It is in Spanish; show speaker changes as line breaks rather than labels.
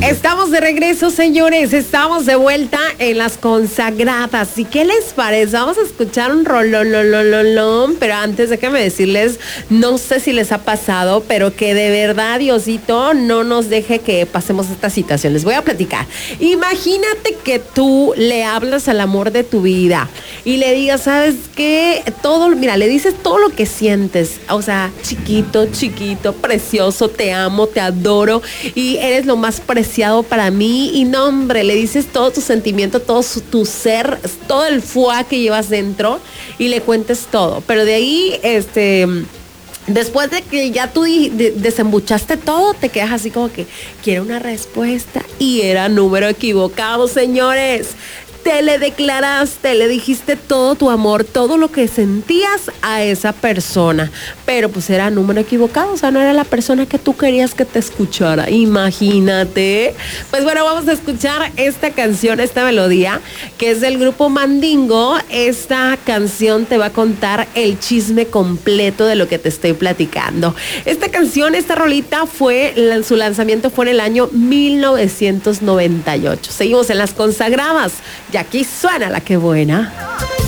Estamos de regreso, señores. Estamos de vuelta en las consagradas. ¿Y qué les parece? Vamos a escuchar un rolololololón. Pero antes déjenme decirles, no sé si les ha pasado, pero que de verdad Diosito no nos deje que pasemos esta situación. Les voy a platicar. Imagínate que tú le hablas al amor de tu vida y le digas, ¿sabes qué? Mira, le dices todo lo que sientes. O sea, chiquito, precioso, te amo, te adoro y eres lo más preciado para mí. Y no, hombre, le dices todo tu sentimiento, todo tu ser, todo el fuá que llevas dentro y le cuentes todo. Pero de ahí, después de que ya tú desembuchaste todo, te quedas así como que quiero una respuesta y era número equivocado, señores. Te le declaraste, le dijiste todo tu amor, todo lo que sentías a esa persona, pero pues era número equivocado, o sea, no era la persona que tú querías que te escuchara, imagínate. Pues bueno, vamos a escuchar esta canción, esta melodía, que es del grupo Mandingo. Esta canción te va a contar el chisme completo de lo que te estoy platicando. Esta canción, esta rolita su lanzamiento fue en el año 1998. Seguimos en las consagradas. Y aquí suena la que buena.